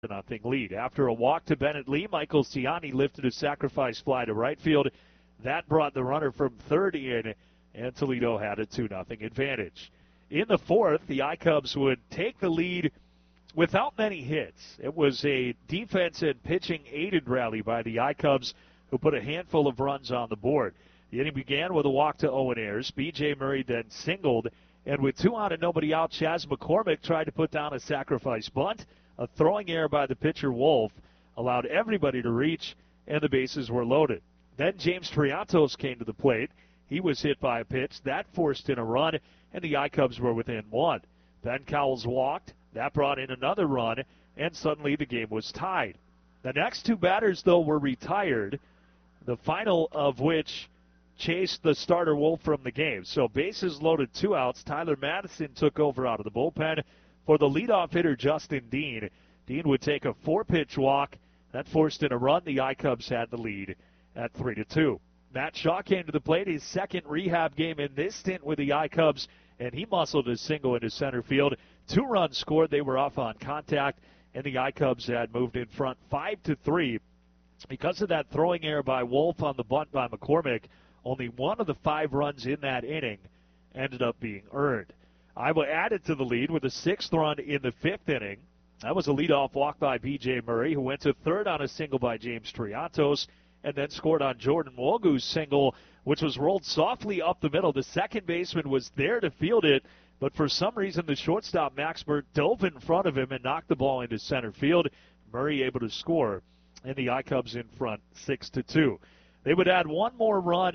0 lead. After a walk to Bennett Lee, Michael Ciani lifted a sacrifice fly to right field. That brought the runner from third in, and Toledo had a 2-0 advantage. In the fourth, the I-Cubs would take the lead without many hits. It was a defense and pitching aided rally by the I-Cubs, who put a handful of runs on the board. The inning began with a walk to Owen Ayers. B.J. Murray then singled, and with 2 out and nobody out, Chas McCormick tried to put down a sacrifice bunt. A throwing error by the pitcher Wolf allowed everybody to reach, and the bases were loaded. Then James Triantos came to the plate. He was hit by a pitch. That forced in a run, and the I-Cubs were within 1. Ben Cowles walked. That brought in another run, and suddenly the game was tied. The next 2 batters, though, were retired, the final of which chased the starter Wolf from the game. So bases loaded, 2 outs. Tyler Madison took over out of the bullpen for the leadoff hitter Justin Dean. Dean would take a 4-pitch walk. That forced in a run. The I-Cubs had the lead at 3-2. Matt Shaw came to the plate, his second rehab game in this stint with the I-Cubs, and he muscled a single into center field. 2 runs scored. They were off on contact, and the I-Cubs had moved in front 5-3. Because of that throwing error by Wolf on the bunt by McCormick, only 1 of the 5 runs in that inning ended up being earned. Iowa added to the lead with a 6th run in the 5th inning. That was a leadoff walk by B.J. Murray, who went to third on a single by James Triantos, and then scored on Jordan Wogu's single, which was rolled softly up the middle. The second baseman was there to field it, but for some reason the shortstop, Max Burt, dove in front of him and knocked the ball into center field. Murray able to score, and the I-Cubs in front 6-2. They would add 1 more run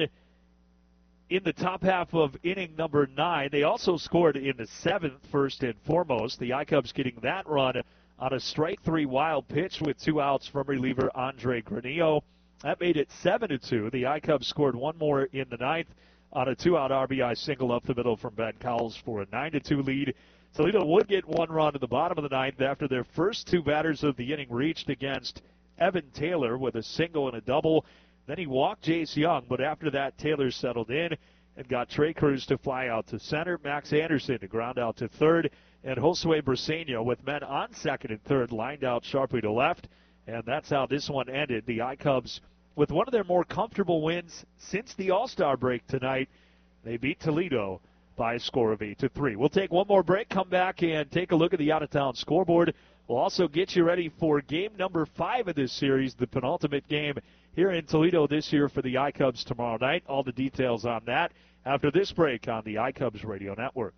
in the top half of inning number 9. They also scored in the 7th, first and foremost. The I-Cubs getting that run on a strike 3 wild pitch with 2 outs from reliever Andre Granillo. That made it 7-2. The I-Cubs scored 1 more in the 9th on a 2-out RBI single up the middle from Ben Cowles for a 9-2 lead. Toledo would get 1 run in the bottom of the 9th after their first 2 batters of the inning reached against Evan Taylor with a single and a double. Then he walked Jace Young, but after that, Taylor settled in and got Trey Cruz to fly out to center, Max Anderson to ground out to third, and Josue Briseño with men on second and third lined out sharply to left. And that's how this one ended. The I-Cubs, with one of their more comfortable wins since the All-Star break tonight, they beat Toledo by a score of 8-3. We'll take 1 more break, come back and take a look at the out-of-town scoreboard. We'll also get you ready for game number 5 of this series, the penultimate game here in Toledo this year for the I-Cubs tomorrow night. All the details on that after this break on the I-Cubs Radio Network.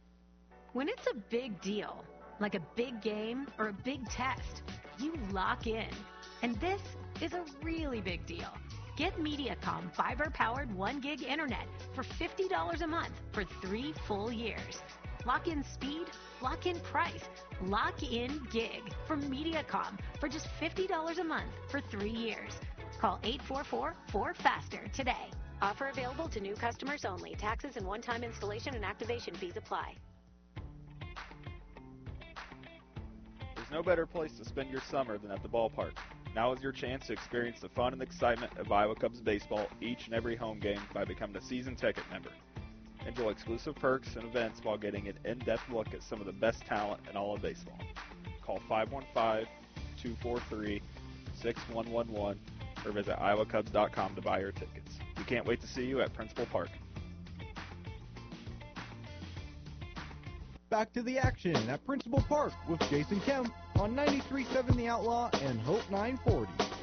When it's a big deal, like a big game or a big test, you lock in. And this is a really big deal. Get Mediacom fiber-powered 1 gig internet for $50 a month for 3 full years. Lock in speed, lock in price, lock in gig from Mediacom for just $50 a month for 3 years. Call 844-4FASTER today. Offer available to new customers only. Taxes and one-time installation and activation fees apply. There's no better place to spend your summer than at the ballpark. Now is your chance to experience the fun and excitement of Iowa Cubs baseball each and every home game by becoming a season ticket member. Enjoy exclusive perks and events while getting an in-depth look at some of the best talent in all of baseball. Call 515-243-6111 or visit iowacubs.com to buy your tickets. We can't wait to see you at Principal Park. Back to the action at Principal Park with Jason Kemp on 93.7 The Outlaw and Hope 940.